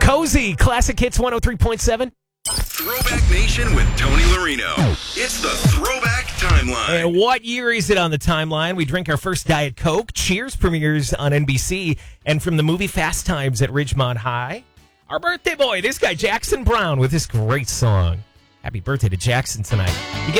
Cozy, Classic Hits 103.7. Throwback Nation with Tony Marino. It's the Throwback Timeline. And what year is it on the timeline? We drink our first Diet Coke. Cheers premieres on NBC. And from the movie Fast Times at Ridgemont High, our birthday boy, this guy, Jackson Browne, with this great song. Happy birthday to Jackson tonight. You get